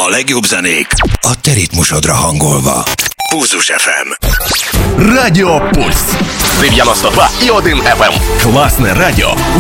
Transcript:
A legjobb zenék a te ritmusodra hangolva. Pulzus FM. Радио Пульс. 92,1 FM. Классное радио